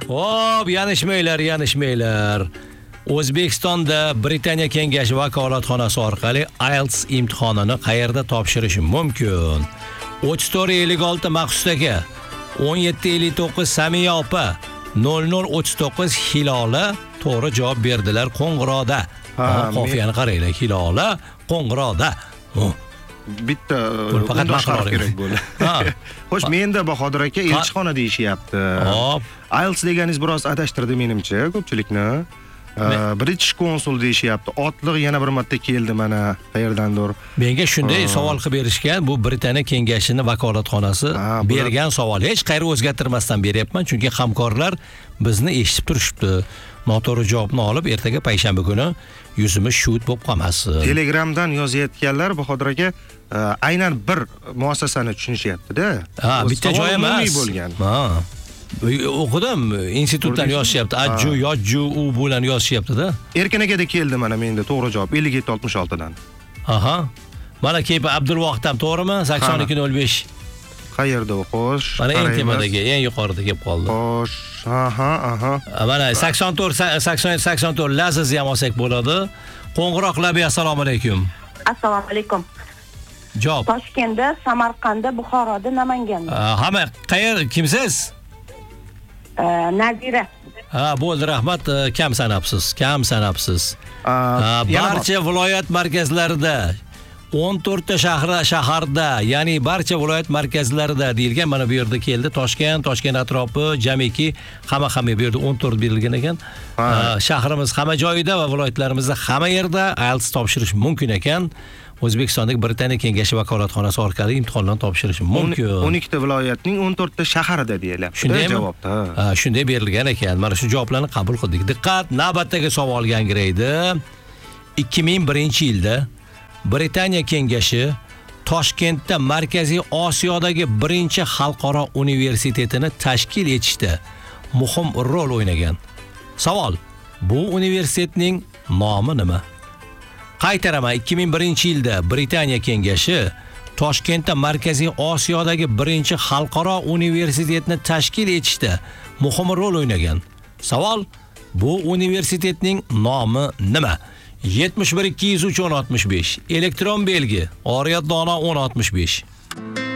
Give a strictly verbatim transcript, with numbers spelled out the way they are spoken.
Hop, yanishmanglar, yanishmanglar. O'zbekistonda Britaniya Kengashi vakolatxonasi orqali I E L T S imtihonini qayerda topshirish mumkin? o'ttiz to'rt ellik olti Maqsud aka, o'n yetti ellik to'qqiz Samiya opa, nol nol o'ttiz to'qqiz Hilola to'g'ri javob berdilar qo'ng'iroqda. Ha, qofiyani qaranglar, Hilola qo'ng'iroqda. Bitta faqat maqollar kerak bo'ldi. Ha. Xo'sh, menda Bahodir aka elchixona deyishyapti. Hop. I E L T S deganingiz biroz adashtirdi menimcha ko'pchilikni. British konsul deyishyapti. Otliq yana bir marta keldi mana qayerdandir. Menga shunday savol qilib berishgan, bu Britaniya Kengashining vakolatxonasi bergan savol. Hech qayerga o'zgartirmasdan beryapman, chunki hamkorlar bizni eshitib turishibdi. Noto'g'ri javobni olib, ertaga payshanba kuni yuzimiz shut bo'lib qolmasin. Telegramdan yozayotganlar Bahodir aka aynan bir muassasani tushunishyapti-da. Ha, bitta joy emas. bo'lgan. Ha. O'qidim, institutdan yozishyapti. Ajju, yojju, u bilan yozishyapti-da. Erkin akada keldi mana menda to'g'ri javob ellik yetti oltmish olti dan. Aha. Mana keyin Abdulvohid ham to'g'rimi? sakson ikki nol besh. Qayerda u? Xo'sh. Mana eng tepadagi, eng yuqorida kelib qoldi. Xo'sh. Aha, aha. Mana sakson to'rt sakson sakson to'rt Laziz ham olsak bo'ladi. Qo'ng'iroqlar, assalomu alaykum. Assalomu alaykum. Javob. Toshkentda, Samarqandda, Buxoroda, Namanganda. Hamma qayer, kimsiz? Nazira. Ha, bo'ldi, rahmat. Kam sanabsiz, kam sanabsiz. Barcha viloyat markazlarida o'n to'rt ta shahar shaharda, ya'ni barcha viloyat markazlarida deyilgan. Mana bu yerda keldi Toshkent, Toshkent atrofi, jamiki hamma-hamma bu yerda o'n to'rt berilgan ekan. Shahrimiz hamma joyida va viloyatlarimizda hamma yerda I E L T S topshirish mumkin ekan. O'zbekistondagi Britaniya Kengashi vakolatxonasi orqali imtihonlarni topshirish mumkin. o'n ikkita viloyatning o'n to'rt ta shaharida deyilyapti. Shunday javobda. Ha, shunday berilgan ekan. Mana shu javoblarni qabul qildik. Diqqat, navbatdagi savol yangraydi. ikki ming birinchi yilda Britaniya Kengashi Toshkentda Markaziy Osiyodagi birinchi xalqaro universitetini tashkil etishda muhim rol o'ynagan. Savol: bu universitetning nomi nima? Qaytaraman, ikki ming birinchi yilda Britaniya Kengashi Toshkentda Markaziy Osiyodagi birinchi xalqaro universitetni tashkil etishda muhim rol o'ynagan. Savol: bu universitetning nomi nima? yetmish bir ikki yuz uch o'n oltmish besh. Elektron belgi: Oriyat Dono o'n oltmish besh.